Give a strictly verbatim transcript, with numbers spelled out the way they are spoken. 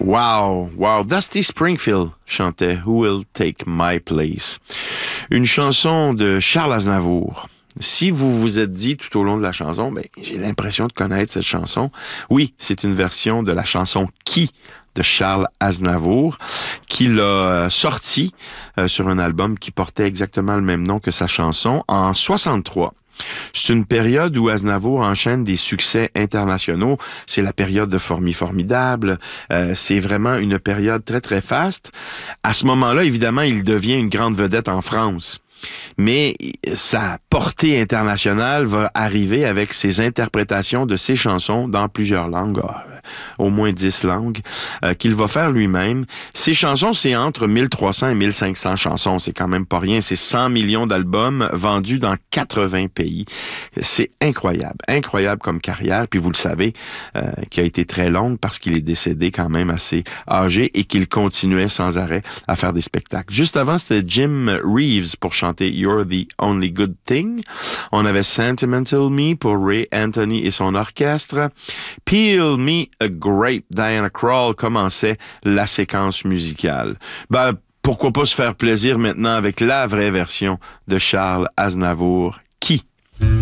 Wow, wow. Dusty Springfield chantait Who Will Take My Place. Une chanson de Charles Aznavour. Si vous vous êtes dit tout au long de la chanson, ben, j'ai l'impression de connaître cette chanson. Oui, c'est une version de la chanson Qui de Charles Aznavour, qu'il a sorti euh, sur un album qui portait exactement le même nom que sa chanson en soixante-trois. C'est une période où Aznavour enchaîne des succès internationaux. C'est la période de Formi Formidable. Euh, c'est vraiment une période très, très faste. À ce moment-là, évidemment, il devient une grande vedette en France. Mais sa portée internationale va arriver avec ses interprétations de ses chansons dans plusieurs langues, au moins dix langues, euh, qu'il va faire lui-même. Ses chansons, c'est entre mille trois cents et mille cinq cents chansons. C'est quand même pas rien. C'est cent millions d'albums vendus dans quatre-vingts pays. C'est incroyable. Incroyable comme carrière. Puis vous le savez, euh, qui a été très longue parce qu'il est décédé quand même assez âgé et qu'il continuait sans arrêt à faire des spectacles. Juste avant, c'était Jim Reeves pour chanter You're the Only Good Thing. On avait Sentimental Me pour Ray Anthony et son orchestre. Peel Me a Grape, Diana Krall commençait la séquence musicale. Ben, pourquoi pas se faire plaisir maintenant avec la vraie version de Charles Aznavour, Qui?